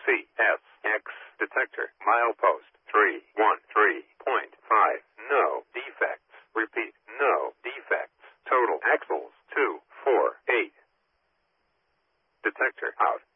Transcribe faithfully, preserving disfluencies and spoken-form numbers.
C S X detector. Milepost three one three point five. No defects. Repeat, no defects. Total axles two four eight. Detector out.